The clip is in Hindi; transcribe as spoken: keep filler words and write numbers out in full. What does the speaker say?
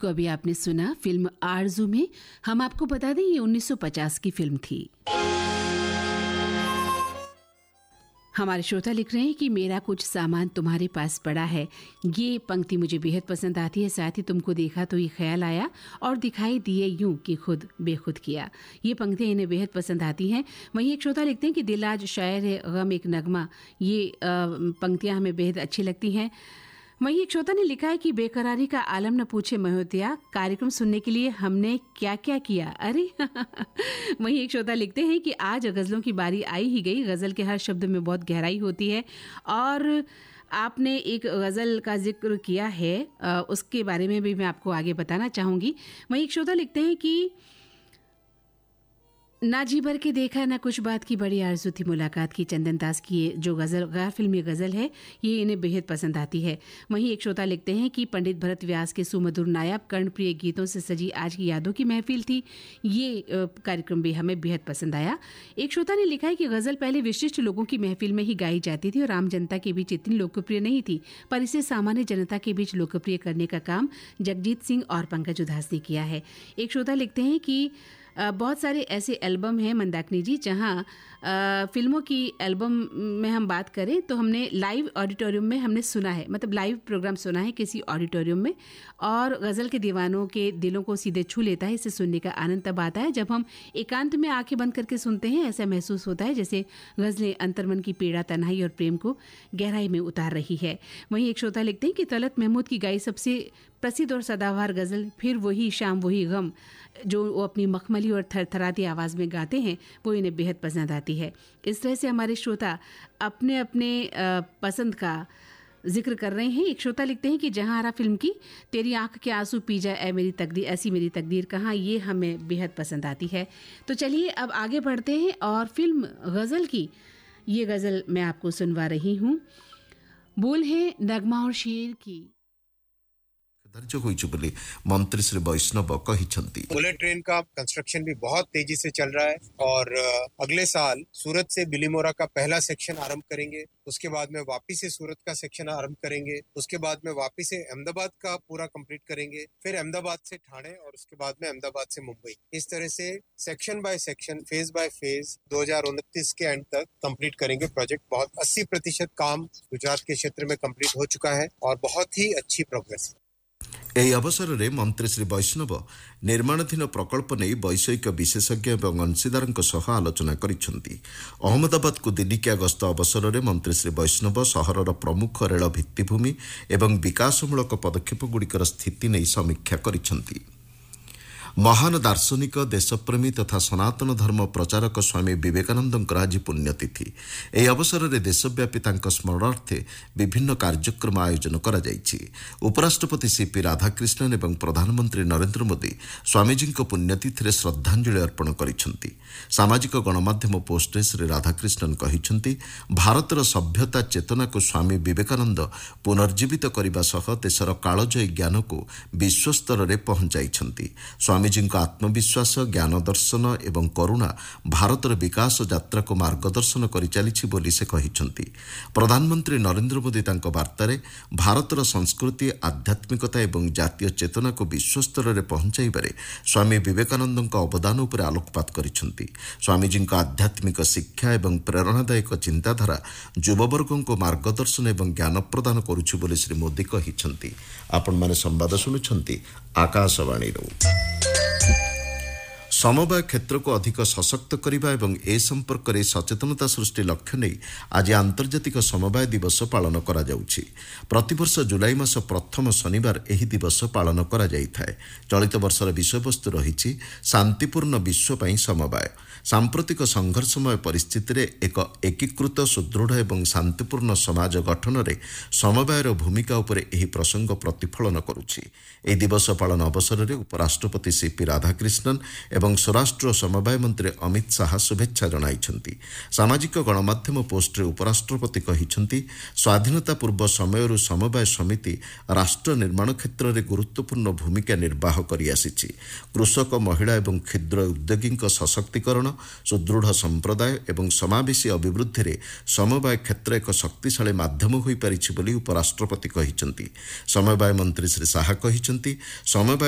को अभी आपने सुना फिल्म आरज़ू में। हम आपको बता दें ये उन्नीस सौ पचास की फिल्म थी। हमारे श्रोता लिख रहे हैं कि मेरा कुछ सामान तुम्हारे पास पड़ा है। ये पंक्ति मुझे बेहद पसंद आती है। साथ ही तुमको देखा तो ये ख्याल आया और दिखाई दिए यूं कि खुद बेखुद किया। ये पंक्तियाँ इन्हें बेहद पसंद आती हैं। वहीं एक श्रोता लिखते हैं कि दिल आज शायर है, गम एक नगमा। ये पंक्तियाँ हमें बेहद अच्छी लगती हैं। वहीं एक श्रोता ने लिखा है कि बेकरारी का आलम न पूछे महोतिया, कार्यक्रम सुनने के लिए हमने क्या क्या किया। अरे वहीं एक श्रोता लिखते हैं कि आज गज़लों की बारी आई ही गई। गज़ल के हर शब्द में बहुत गहराई होती है और आपने एक गज़ल का जिक्र किया है, उसके बारे में भी मैं आपको आगे बताना चाहूँगी। वहीं एक श्रोता लिखते हैं कि ना जी भर के देखा ना कुछ बात की, बड़ी आरज़ू थी मुलाकात की। चंदन दास की जो गज़ल गैर फिल्मी गज़ल है ये इन्हें बेहद पसंद आती है। वहीं एक श्रोता लिखते हैं कि पंडित भरत व्यास के सुमधुर नायाब कर्णप्रिय गीतों से सजी आज की यादों की महफिल थी। ये कार्यक्रम भी हमें बेहद पसंद आया। एक श्रोता ने लिखा है कि गज़ल पहले विशिष्ट लोगों की महफिल में ही गाई जाती थी और आम जनता के बीच इतनी लोकप्रिय नहीं थी, पर इसे सामान्य जनता के बीच लोकप्रिय करने का काम जगजीत सिंह और पंकज उधास ने किया है। एक श्रोता लिखते हैं कि बहुत सारे ऐसे एल्बम हैं मंदाकिनी जी, जहां फिल्मों की एल्बम में हम बात करें तो हमने लाइव ऑडिटोरियम में हमने सुना है, मतलब लाइव प्रोग्राम सुना है किसी ऑडिटोरियम में, और गज़ल के दीवानों के दिलों को सीधे छू लेता है। इसे सुनने का आनंद तब आता है जब हम एकांत में आंखें बंद करके सुनते हैं। ऐसा महसूस होता है जैसे गज़लें अंतर्मन की पीड़ा, तन्हाई और प्रेम को गहराई में उतार रही है। वहीं एक श्रोता लिखते हैं कि तलत महमूद की गाई सबसे प्रसिद्ध और सदाबहार गज़ल फिर वही शाम वही गम, जो वो अपनी मखमली और थरथराती आवाज़ में गाते हैं, वो इन्हें बेहद पसंद आती है। इस तरह से हमारे श्रोता अपने अपने पसंद का जिक्र कर रहे हैं। एक श्रोता लिखते हैं कि जहां हरा फिल्म की तेरी आंख के आंसू पी जाए ऐ मेरी तकदीर, ऐसी मेरी तकदीर कहाँ, ये हमें बेहद पसंद आती है। तो चलिए अब आगे बढ़ते हैं और फिल्म गज़ल की ये गज़ल मैं आपको सुनवा रही हूँ। बोल है नगमा और शेर की। मंत्री श्री वैष्णव कहते बुलेट ट्रेन का कंस्ट्रक्शन भी बहुत तेजी से चल रहा है और अगले साल सूरत से बिलीमोरा का पहला सेक्शन आरंभ करेंगे। उसके बाद में वापस से सूरत का सेक्शन आरंभ करेंगे। उसके बाद में वापस से अहमदाबाद का पूरा कंप्लीट करेंगे। फिर अहमदाबाद से ठाणे और उसके बाद में अहमदाबाद से मुंबई। इस तरह से section by section, phase by phase दो हजार उनतीस के एंड तक कंप्लीट करेंगे प्रोजेक्ट। बहुत अस्सी प्रतिशत काम गुजरात के क्षेत्र में कंप्लीट हो चुका है और बहुत ही अच्छी प्रोग्रेस। ଏହି ଅବସରରେ ମନ୍ତ୍ରୀ ଶ୍ରୀ ବୈଷ୍ଣବ ନିର୍ମାଣାଧୀନ ପ୍ରକଳ୍ପ ନେଇ ବୈଷୟିକ ବିଶେଷଜ୍ଞ ଏବଂ ଅଂଶୀଦାରଙ୍କ ସହ ଆଲୋଚନା କରିଛନ୍ତି। ଅହମ୍ମଦାବାଦକୁ ଦିନିକିଆ ଗସ୍ତ ଅବସରରେ ମନ୍ତ୍ରୀ ଶ୍ରୀ ବୈଷ୍ଣବ ସହରର ପ୍ରମୁଖ ରେଳ ଭିତ୍ତିଭୂମି ଏବଂ ବିକାଶମୂଳକ ପଦକ୍ଷେପଗୁଡ଼ିକର ସ୍ଥିତି ନେଇ ସମୀକ୍ଷା କରିଛନ୍ତି। महान दार्शनिक, देशप्रेमी तथा सनातन धर्म प्रचारक स्वामी विवेकानंदଙ୍କର ଆଜି ପୁଣ୍ୟତିଥି। ଏହି ଅବସରରେ ଦେଶବ୍ୟାପୀ ତାଙ୍କ ସ୍ମରଣାର୍ଥେ ବିଭିନ୍ନ କାର୍ଯ୍ୟକ୍ରମ ଆୟୋଜନ କରାଯାଇଛି। ଉପରାଷ୍ଟ୍ରପତି ସିପି ରାଧାକ୍ରିଷ୍ଣନ ଏବଂ ପ୍ରଧାନମନ୍ତ୍ରୀ ନରେନ୍ଦ୍ର ମୋଦି ସ୍ୱାମୀଜୀଙ୍କ ପୁଣ୍ୟତିଥିରେ ଶ୍ରଦ୍ଧାଞ୍ଜଳି ଅର୍ପଣ କରିଛନ୍ତି। ସାମାଜିକ ଗଣମାଧ୍ୟମ ପୋଷ୍ଟରେ ଶ୍ରୀ ରାଧାକ୍ରିଷ୍ଣନ କହିଛନ୍ତି, ଭାରତର ସଭ୍ୟତା ଚେତନାକୁ ସ୍ୱାମୀ ବିବେକାନନ୍ଦ ପୁନର୍ଜୀବିତ କରିବା ସହ ଦେଶର କାଳଜୟୀ ଜ୍ଞାନକୁ ବିଶ୍ୱସ୍ତରରେ ପହଞ୍ଚାଇଛନ୍ତି। ସ୍ୱାମୀଜୀଙ୍କ ଆତ୍ମବିଶ୍ୱାସ, ଜ୍ଞାନ ଦର୍ଶନ ଏବଂ କରୁଣା ଭାରତର ବିକାଶ ଯାତ୍ରାକୁ ମାର୍ଗଦର୍ଶନ କରିଚାଲିଛି ବୋଲି ସେ କହିଛନ୍ତି। ପ୍ରଧାନମନ୍ତ୍ରୀ ନରେନ୍ଦ୍ର ମୋଦି ତାଙ୍କ ବାର୍ତ୍ତାରେ ଭାରତର ସଂସ୍କୃତି, ଆଧ୍ୟାତ୍ମିକତା ଏବଂ ଜାତୀୟ ଚେତନାକୁ ବିଶ୍ୱସ୍ତରରେ ପହଞ୍ଚାଇବାରେ ସ୍ୱାମୀ ବିବେକାନନ୍ଦଙ୍କ ଅବଦାନ ଉପରେ ଆଲୋକପାତ କରିଛନ୍ତି। ସ୍ୱାମୀଜୀଙ୍କ ଆଧ୍ୟାତ୍ମିକ ଶିକ୍ଷା ଏବଂ ପ୍ରେରଣାଦାୟକ ଚିନ୍ତାଧାରା ଯୁବବର୍ଗଙ୍କୁ ମାର୍ଗଦର୍ଶନ ଏବଂ ଜ୍ଞାନ ପ୍ରଦାନ କରୁଛି ବୋଲି ଶ୍ରୀ ମୋଦି କହିଛନ୍ତି। ଆପଣମାନେ ସମ୍ବାଦ ଶୁଣୁଛନ୍ତି ଆକାଶବାଣୀରୁ। ସମବାୟ କ୍ଷେତ୍ରକୁ ଅଧିକ ସଶକ୍ତ କରିବା ଏବଂ ଏ ସମ୍ପର୍କରେ ସଚେତନତା ସୃଷ୍ଟି ଲକ୍ଷ୍ୟ ନେଇ ଆଜି ଆନ୍ତର୍ଜାତିକ ସମବାୟ ଦିବସ ପାଳନ କରାଯାଉଛି। ପ୍ରତିବର୍ଷ ଜୁଲାଇ ମାସ ପ୍ରଥମ ଶନିବାର ଏହି ଦିବସ ପାଳନ କରାଯାଇଥାଏ। ଚଳିତ ବର୍ଷର ବିଷୟବସ୍ତୁ ରହିଛି ଶାନ୍ତିପୂର୍ଣ୍ଣ ବିଶ୍ୱ ପାଇଁ ସମବାୟ। ସାମ୍ପ୍ରତିକ ସଂଘର୍ଷମୟ ପରିସ୍ଥିତିରେ ଏକ ଏକୀକୃତ, ସୁଦୃଢ଼ ଏବଂ ଶାନ୍ତିପୂର୍ଣ୍ଣ ସମାଜ ଗଠନରେ ସମବାୟର ଭୂମିକା ଉପରେ ଏହି ପ୍ରସଙ୍ଗ ପ୍ରତିଫଳନ କରୁଛି। ଏହି ଦିବସ ପାଳନ ଅବସରରେ ଉପରାଷ୍ଟ୍ରପତି ସିପି ରାଧାକ୍ରିଷ୍ଣନ ଏବଂ ସ୍ୱରାଷ୍ଟ୍ର ଓ ସମବାୟ ମନ୍ତ୍ରୀ ଅମିତ ଶାହା ଶୁଭେଚ୍ଛା ଜଣାଇଛନ୍ତି। ସାମାଜିକ ଗଣମାଧ୍ୟମ ପୋଷ୍ଟରେ ଉପରାଷ୍ଟ୍ରପତି କହିଛନ୍ତି, ସ୍ୱାଧୀନତା ପୂର୍ବ ସମୟରୁ ସମବାୟ ସମିତି ରାଷ୍ଟ୍ର ନିର୍ମାଣ କ୍ଷେତ୍ରରେ ଗୁରୁତ୍ୱପୂର୍ଣ୍ଣ ଭୂମିକା ନିର୍ବାହ କରିଆସିଛି। କୃଷକ, ମହିଳା ଏବଂ କ୍ଷୁଦ୍ର ଉଦ୍ୟୋଗୀଙ୍କ ସଶକ୍ତିକରଣ, ସୁଦୃଢ଼ ସମ୍ପ୍ରଦାୟ ଏବଂ ସମାବେଶୀ ଅଭିବୃଦ୍ଧିରେ ସମବାୟ କ୍ଷେତ୍ର ଏକ ଶକ୍ତିଶାଳୀ ମାଧ୍ୟମ ହୋଇପାରିଛି ବୋଲି ଉପରାଷ୍ଟ୍ରପତି କହିଛନ୍ତି। ସମବାୟ ମନ୍ତ୍ରୀ ଶ୍ରୀ ଶାହା କହିଛନ୍ତି, ସମବାୟ